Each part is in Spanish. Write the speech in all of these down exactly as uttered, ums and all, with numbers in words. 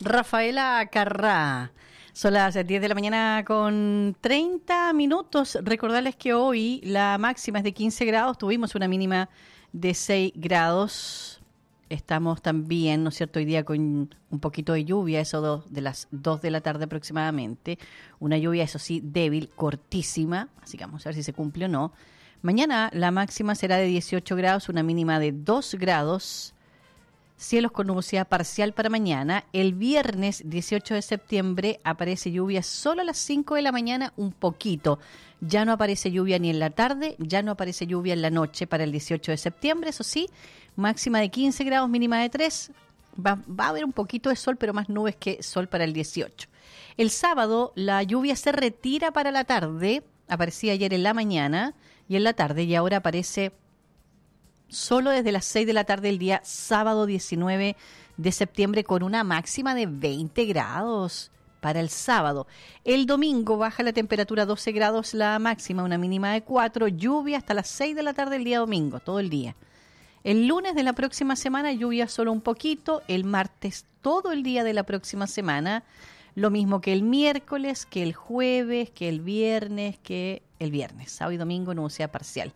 Rafaela Carrá. Son las diez de la mañana con treinta minutos. Recordarles que hoy la máxima es de quince grados, tuvimos una mínima de seis grados. Estamos también, ¿no es cierto?, hoy día con un poquito de lluvia, eso de las dos de la tarde aproximadamente. Una lluvia, eso sí, débil, cortísima, así que vamos a ver si se cumple o no. Mañana la máxima será de dieciocho grados, una mínima de dos grados. Cielos con nubosidad parcial para mañana. El viernes dieciocho de septiembre aparece lluvia solo a las cinco de la mañana, un poquito. Ya no aparece lluvia ni en la tarde, ya no aparece lluvia en la noche para el dieciocho de septiembre, eso sí, máxima de quince grados, mínima de tres. Va, va a haber un poquito de sol, pero más nubes que sol para el dieciocho. El sábado la lluvia se retira para la tarde, aparecía ayer en la mañana y en la tarde, y ahora aparece solo desde las seis de la tarde el día sábado diecinueve de septiembre con una máxima de veinte grados para el sábado. El domingo baja la temperatura a doce grados la máxima, una mínima de cuatro, lluvia hasta las seis de la tarde el día domingo, todo el día. El lunes de la próxima semana lluvia solo un poquito, el martes todo el día de la próxima semana, lo mismo que el miércoles, que el jueves, que el viernes, que el viernes, sábado y domingo nubosidad parcial.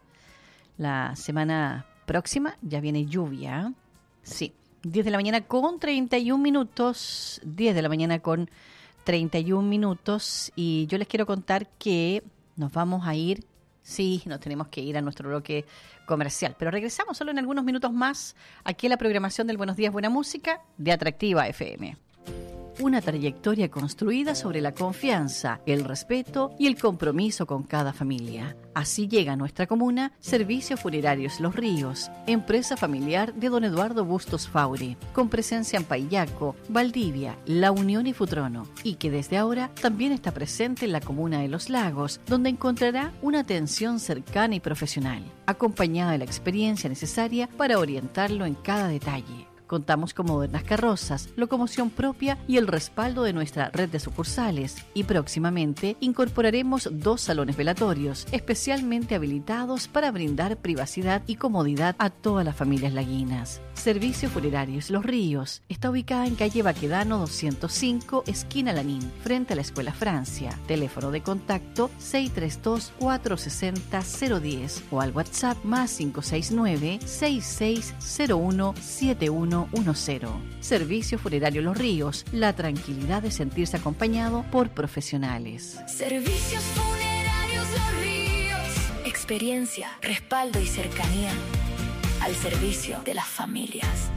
La semana próxima ya viene lluvia, sí, diez de la mañana con treinta y un minutos, diez de la mañana con treinta y un minutos, y yo les quiero contar que nos vamos a ir, sí, nos tenemos que ir a nuestro bloque comercial, pero regresamos solo en algunos minutos más aquí a la programación del Buenos Días Buena Música de Atractiva F M. Una trayectoria construida sobre la confianza, el respeto y el compromiso con cada familia. Así llega a nuestra comuna Servicios Funerarios Los Ríos, empresa familiar de don Eduardo Bustos Fauri, con presencia en Payaco, Valdivia, La Unión y Futrono, y que desde ahora también está presente en la comuna de Los Lagos, donde encontrará una atención cercana y profesional, acompañada de la experiencia necesaria para orientarlo en cada detalle. Contamos con modernas carrozas, locomoción propia y el respaldo de nuestra red de sucursales. Y próximamente incorporaremos dos salones velatorios, especialmente habilitados para brindar privacidad y comodidad a todas las familias laguinas. Servicios Funerarios Los Ríos está ubicada en calle Baquedano doscientos cinco, esquina Lanín, frente a la Escuela Francia. Teléfono de contacto seis tres dos, cuatro seis cero, cero uno cero o al WhatsApp más cinco seis nueve, seis seis cero uno, siete uno uno cero. Servicio Funerario Los Ríos, la tranquilidad de sentirse acompañado por profesionales. Servicios Funerarios Los Ríos. Experiencia, respaldo y cercanía al servicio de las familias.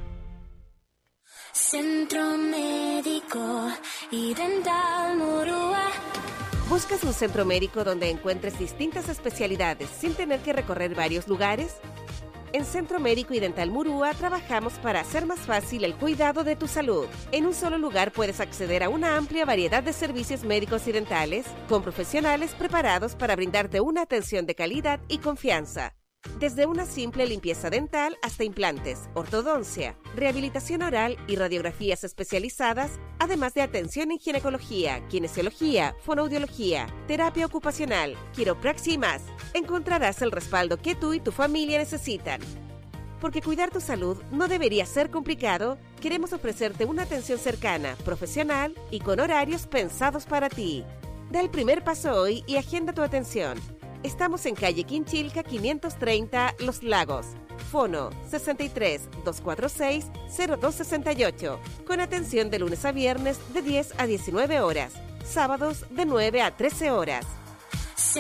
Centro Médico y Dental Murúa. ¿Buscas un centro médico donde encuentres distintas especialidades sin tener que recorrer varios lugares? En Centro Médico y Dental Murúa trabajamos para hacer más fácil el cuidado de tu salud. En un solo lugar puedes acceder a una amplia variedad de servicios médicos y dentales con profesionales preparados para brindarte una atención de calidad y confianza. Desde una simple limpieza dental hasta implantes, ortodoncia, rehabilitación oral y radiografías especializadas, además de atención en ginecología, kinesiología, fonoaudiología, terapia ocupacional, quiropraxia y más. Encontrarás el respaldo que tú y tu familia necesitan. Porque cuidar tu salud no debería ser complicado, queremos ofrecerte una atención cercana, profesional y con horarios pensados para ti. Da el primer paso hoy y agenda tu atención. Estamos en calle Quinchilca quinientos treinta, Los Lagos. Fono sesenta y tres, doscientos cuarenta y seis, cero dos sesenta y ocho. Con atención de lunes a viernes de diez a diecinueve horas. Sábados de nueve a trece horas.